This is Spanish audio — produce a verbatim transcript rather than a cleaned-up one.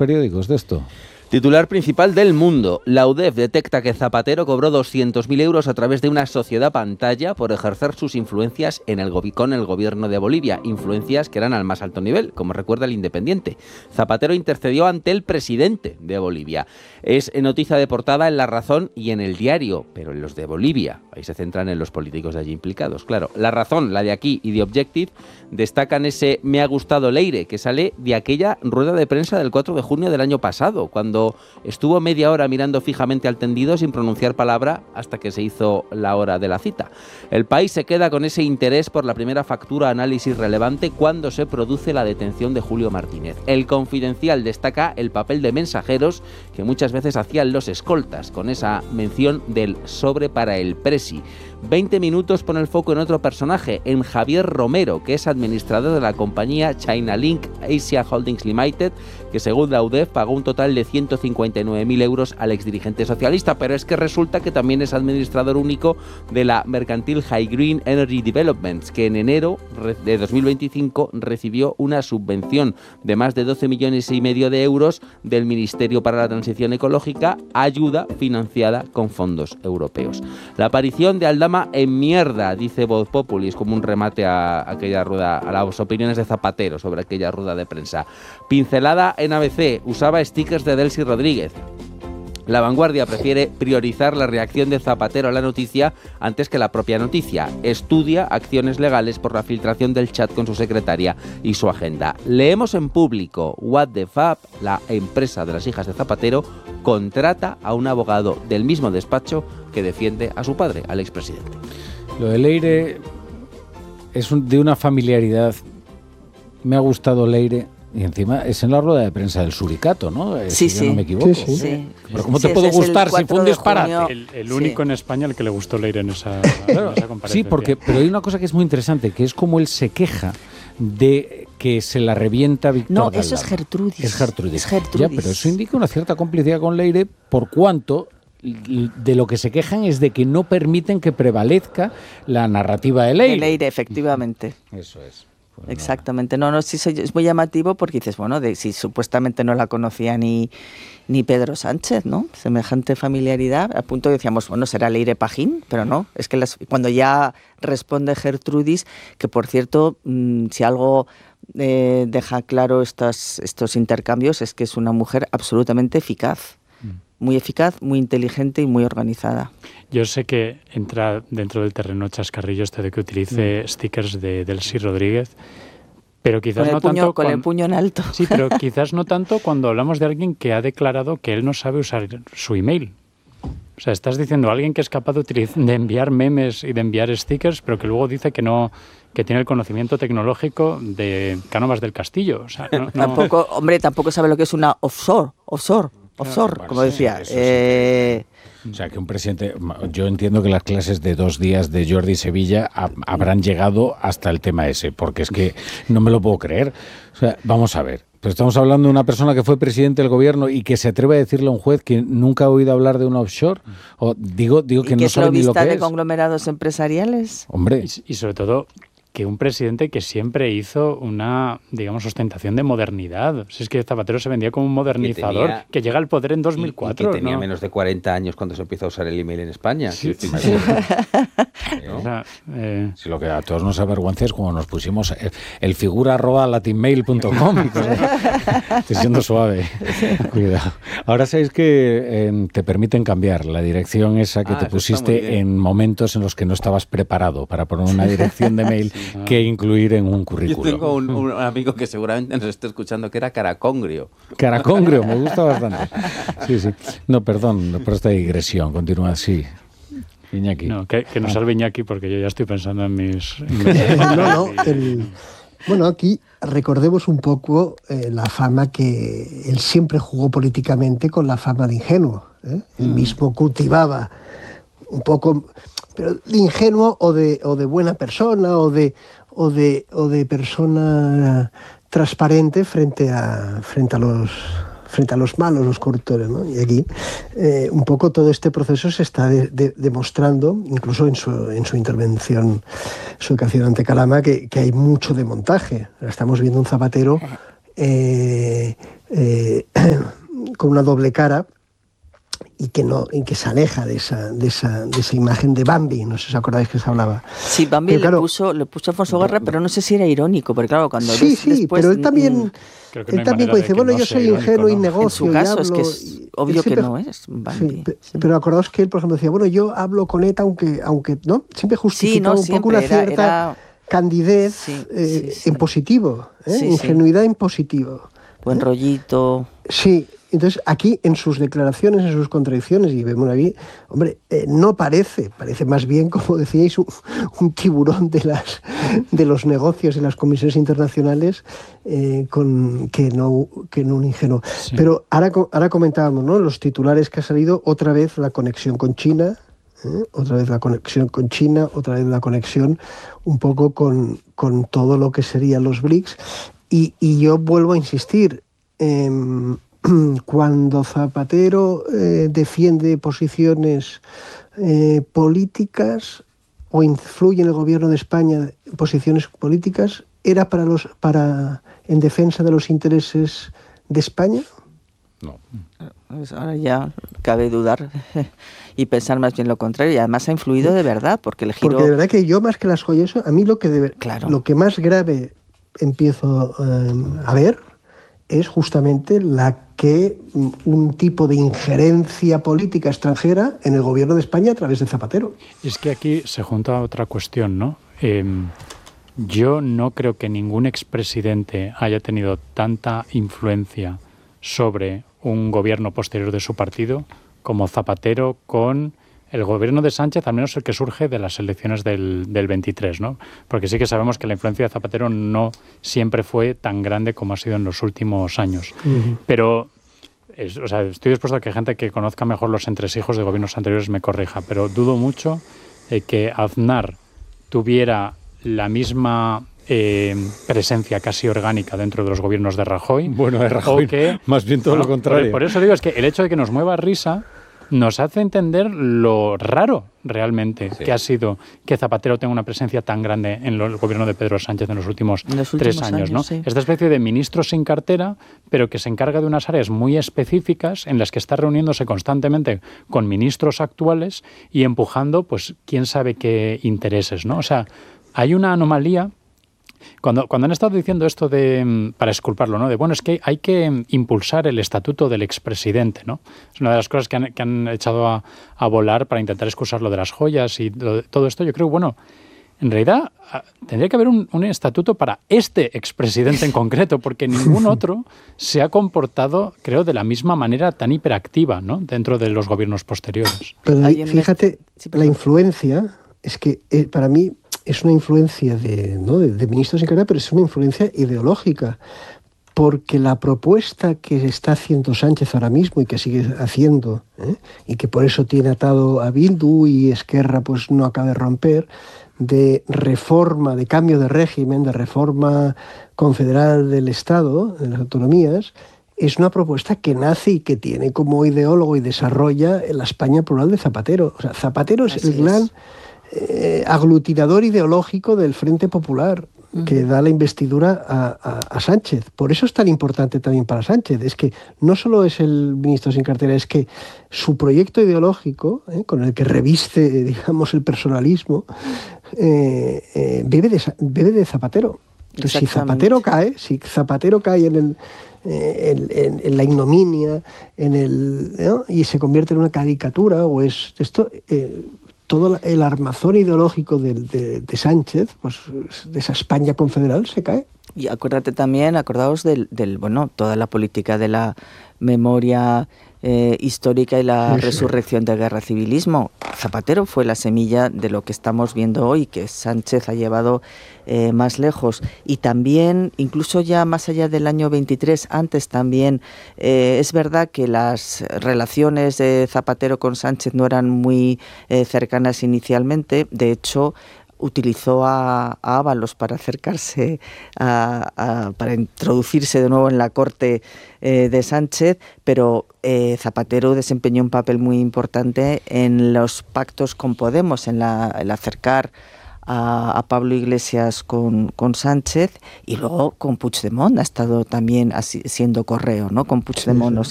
periódicos de esto? Titular principal del Mundo. La U D E F detecta que Zapatero cobró doscientos mil euros a través de una sociedad pantalla por ejercer sus influencias en el gobi- con el gobierno de Bolivia. Influencias que eran al más alto nivel, como recuerda el Independiente. Zapatero intercedió ante el presidente de Bolivia. Es noticia de portada en La Razón y en El Diario, pero en los de Bolivia. Ahí se centran en los políticos de allí implicados. Claro, La Razón, la de aquí y The Objective destacan ese "me ha gustado Leire", que sale de aquella rueda de prensa del cuatro de junio del año pasado, cuando estuvo media hora mirando fijamente al tendido sin pronunciar palabra hasta que se hizo la hora de la cita. El País se queda con ese interés por la primera factura análisis relevante cuando se produce la detención de Julio Martínez. El Confidencial destaca el papel de mensajeros que muchas veces hacían los escoltas, con esa mención del sobre para el presi. veinte minutos pone el foco en otro personaje, en Javier Romero, que es administrador de la compañía China Link Asia Holdings Limited, que según la U D E F pagó un total de ciento cincuenta y nueve mil euros al exdirigente socialista, pero es que resulta que también es administrador único de la mercantil High Green Energy Developments, que en enero de dos mil veinticinco recibió una subvención de más de doce millones y medio de euros del Ministerio para la Transición Ecológica, ayuda financiada con fondos europeos. La aparición de Aldama en mierda, dice Voz Populi, es como un remate a aquella rueda, a las opiniones de Zapatero sobre aquella rueda de prensa. Pincelada en A B C, usaba stickers de Delcy Rodríguez. La Vanguardia prefiere priorizar la reacción de Zapatero a la noticia antes que la propia noticia. Estudia acciones legales por la filtración del chat con su secretaria y su agenda. Leemos en Público, What the Fab, la empresa de las hijas de Zapatero, contrata a un abogado del mismo despacho que defiende a su padre, al expresidente. Lo de Leire es un, de una familiaridad. Me ha gustado Leire. Y encima es en la rueda de prensa del Suricato, ¿no? Sí, si sí. yo no me equivoco. Sí, sí. Sí. Pero ¿cómo Sí, te puede ese es gustar el si fue un disparate? junio. El, el único Sí. en España al que le gustó Leire en esa, Claro, en esa comparecencia. sí, porque, pero hay una cosa que es muy interesante, que es como él se queja de que se la revienta Víctor No, Galdame. eso es Gertrudis. Es Gertrudis. Es Gertrudis. Ya, pero eso indica una cierta complicidad con Leire, por cuanto de lo que se quejan es de que no permiten que prevalezca la narrativa de Leire. De Leire, efectivamente. Eso es. Pues Exactamente. No, no, sí, soy- es muy llamativo porque dices, bueno, de, si supuestamente no la conocía ni, ni Pedro Sánchez, ¿no? Semejante familiaridad. A punto decíamos, bueno, será Leire Pajín, pero no. Es que las, cuando ya responde Gertrudis, que por cierto, mmm, si algo eh, deja claro estas, estos intercambios, es que es una mujer absolutamente eficaz. Muy eficaz, muy inteligente y muy organizada. Yo sé que entra dentro del terreno chascarrillo este de que utilice mm. stickers de Delcy Rodríguez, pero quizás Con el no puño, tanto con cuando, el puño en alto. Sí, pero quizás no tanto cuando hablamos de alguien que ha declarado que él no sabe usar su email. O sea, estás diciendo a alguien que es capaz de, utilizar, de enviar memes y de enviar stickers, pero que luego dice que no, que tiene el conocimiento tecnológico de Cánovas del Castillo. O sea, no, no... Tampoco, hombre, tampoco sabe lo que es una offshore, offshore. Offshore, Bueno, como sí, decía. eso sí. Eh, O sea, que un presidente... Yo entiendo que las clases de dos días de Jordi Sevilla ha, habrán llegado hasta el tema ese, porque es que no me lo puedo creer. O sea, vamos a ver. Pero estamos hablando de una persona que fue presidente del gobierno y que se atreve a decirle a un juez que nunca ha oído hablar de una offshore. O digo, digo que ¿Y no que es sabe ni lo lobista que de es. conglomerados empresariales? Hombre. Y, y sobre todo que un presidente que siempre hizo una, digamos, ostentación de modernidad. Si es que Zapatero se vendía como un modernizador, que, tenía, que llega al poder en dos mil cuatro. Y, y que tenía ¿no? menos de cuarenta años cuando se empieza a usar el email en España. Sí, sí, sí. sí. ¿No? O sea, eh... Si lo que a todos nos avergüenza es cuando nos pusimos el, el figura arroba latinmail punto com. Estoy siendo suave. Cuidado. Ahora sabéis que eh, te permiten cambiar la dirección esa que ah, te pusiste en momentos en los que no estabas preparado para poner una dirección de mail sí. que incluir en un currículum. Yo tengo un, un amigo que seguramente nos está escuchando que era Caracongrio. Caracongrio, me gusta bastante. Sí, sí. No, perdón por esta digresión. Continúa así. Iñaki. No, que, que nos salve Iñaki porque yo ya estoy pensando en mis... En mis... no, no, el, bueno, aquí recordemos un poco eh, la fama que él siempre jugó políticamente con la fama de ingenuo. ¿eh? Él mm. mismo cultivaba un poco, pero de ingenuo o de, o de buena persona o de, o de, o de persona transparente frente a, frente a los... frente a los malos, los corruptores, ¿no? Y aquí eh, un poco todo este proceso se está de, de, demostrando, incluso en su, en su intervención, su declaración ante Calama, que, que hay mucho de montaje. Estamos viendo un Zapatero eh, eh, con una doble cara, y que no y que se aleja de esa de esa de esa imagen de Bambi, no sé si os acordáis que se hablaba. Sí, Bambi pero, claro, le puso le puso a Alfonso Guerra, pero no sé si era irónico, porque claro, cuando sí, sí, después, pero él también creo que no él también dice, bueno, no yo soy irónico, ingenuo ¿no? y negocio, en su caso hablo, es que es obvio siempre, que no es Bambi. Sí, sí. Pero acordaos que él, por ejemplo, decía, bueno, yo hablo con ETA aunque aunque no, siempre justificaba sí, no, un poco una era, cierta era... candidez sí, eh, sí, sí. en positivo, ¿eh? sí, ingenuidad sí. en positivo. Buen ¿eh? rollito. Sí. Entonces, aquí, en sus declaraciones, en sus contradicciones, y vemos aquí, hombre, eh, no parece, parece más bien, como decíais, un, un tiburón de las de los negocios y las comisiones internacionales eh, con, que, no, que no un ingenuo. Sí. Pero ahora, ahora comentábamos, ¿no?, los titulares que ha salido, otra vez la conexión con China, ¿eh? otra vez la conexión con China, otra vez la conexión un poco con, con todo lo que serían los BRICS. Y, y yo vuelvo a insistir, eh, cuando Zapatero eh, defiende posiciones eh, políticas o influye en el gobierno de España posiciones políticas, ¿era para los para en defensa de los intereses de España? No. Pues ahora ya cabe dudar y pensar más bien lo contrario. Y además ha influido de verdad, porque el giro... Porque de verdad que yo, más que las joyas, a mí lo que debe, claro. lo que más grave empiezo eh, a ver es justamente la que un tipo de injerencia política extranjera en el gobierno de España a través de Zapatero. Es que aquí se junta otra cuestión, ¿no? Eh, yo no creo que ningún expresidente haya tenido tanta influencia sobre un gobierno posterior de su partido como Zapatero con el gobierno de Sánchez, al menos el que surge de las elecciones del, del veintitrés, ¿no? Porque sí que sabemos que la influencia de Zapatero no siempre fue tan grande como ha sido en los últimos años. Uh-huh. Pero, es, o sea, estoy dispuesto a que gente que conozca mejor los entresijos de gobiernos anteriores me corrija, pero dudo mucho eh, que Aznar tuviera la misma eh, presencia casi orgánica dentro de los gobiernos de Rajoy. Bueno, de Rajoy, que, más bien todo no, lo contrario. Por, por eso digo, es que el hecho de que nos mueva risa nos hace entender lo raro realmente sí. que ha sido que Zapatero tenga una presencia tan grande en el gobierno de Pedro Sánchez en los últimos, en los últimos tres años, años ¿no? Sí. Esta especie de ministro sin cartera, pero que se encarga de unas áreas muy específicas en las que está reuniéndose constantemente con ministros actuales y empujando, pues, quién sabe qué intereses, ¿no? O sea, hay una anomalía. Cuando, cuando han estado diciendo esto de, para exculparlo, ¿no? De, bueno, es que hay que impulsar el estatuto del expresidente, ¿no? Es una de las cosas que han, que han echado a, a volar para intentar excusar lo de las joyas y lo, todo esto. Yo creo, bueno, en realidad tendría que haber un, un estatuto para este expresidente en concreto, porque ningún otro se ha comportado, creo, de la misma manera tan hiperactiva, ¿no? Dentro de los gobiernos posteriores. Pero fíjate, la influencia es que eh, para mí es una influencia de, ¿no? de, de ministros sin cartera, pero es una influencia ideológica, porque la propuesta que está haciendo Sánchez ahora mismo y que sigue haciendo, ¿eh? y que por eso tiene atado a Bildu y Esquerra pues no acaba de romper, de reforma, de cambio de régimen, de reforma confederal del Estado, de las autonomías, es una propuesta que nace y que tiene como ideólogo y desarrolla la España plural de Zapatero. O sea, Zapatero es Así el gran... Es. Eh, aglutinador ideológico del Frente Popular uh-huh. que da la investidura a, a, a Sánchez. Por eso es tan importante también para Sánchez. Es que no solo es el ministro sin cartera, es que su proyecto ideológico, eh, con el que reviste, digamos, el personalismo, eh, eh, bebe, de, bebe de Zapatero. Entonces, si Zapatero cae, si Zapatero cae en el En, en, en la ignominia, en el, ¿no? y se convierte en una caricatura, o es esto, eh, todo el armazón ideológico de, de, de Sánchez, pues de esa España confederal, se cae. Y acuérdate también, acordaos del, del bueno, toda la política de la memoria eh, histórica y la sí, resurrección sí. del guerracivilismo. Zapatero fue la semilla de lo que estamos viendo hoy, que Sánchez ha llevado eh, más lejos. Y también, incluso ya más allá del año veintitrés, antes también, eh, es verdad que las relaciones de Zapatero con Sánchez no eran muy eh, cercanas inicialmente. De hecho, utilizó a, a Ábalos para acercarse, a, a, para introducirse de nuevo en la corte eh, de Sánchez, pero eh, Zapatero desempeñó un papel muy importante en los pactos con Podemos, en la, el acercar a, a Pablo Iglesias con, con Sánchez, y luego con Puigdemont ha estado también así, siendo correo, ¿no? Con Puigdemont. Sí, sí.